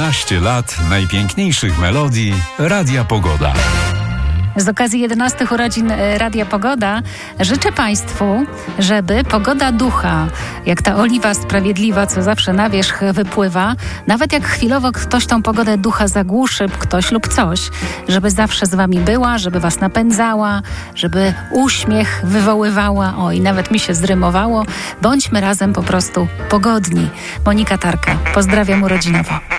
11 lat najpiękniejszych melodii Radia Pogoda. Z okazji 11 urodzin Radia Pogoda życzę Państwu, żeby pogoda ducha, jak ta oliwa sprawiedliwa, co zawsze na wierzch wypływa, nawet jak chwilowo ktoś tą pogodę ducha zagłuszy, ktoś lub coś, żeby zawsze z Wami była, żeby Was napędzała, żeby uśmiech wywoływała, i nawet mi się zrymowało. Bądźmy razem po prostu pogodni. Monika Tarka, pozdrawiam urodzinowo.